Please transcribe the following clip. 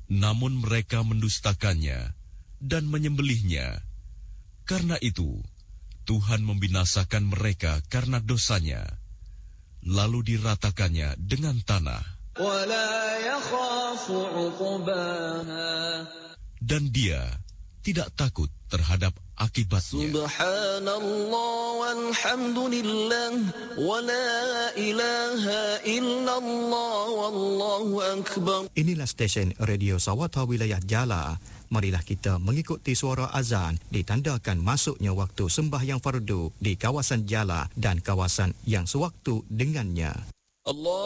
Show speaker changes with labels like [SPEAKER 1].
[SPEAKER 1] namun mereka mendustakannya dan menyembelihnya. Karena itu, Tuhan membinasakan mereka karena dosanya, lalu diratakannya dengan tanah. Dan Dia tidak takut terhadap akibatnya.
[SPEAKER 2] Subhanallah walhamdulillah wa la ilaha illallah wallahu akbar.
[SPEAKER 3] Inilah stesen Radio Sawata Wilayah Jala. Marilah kita mengikuti suara azan ditandakan masuknya waktu sembahyang fardu di kawasan Jala dan kawasan yang sewaktu dengannya.
[SPEAKER 2] Allah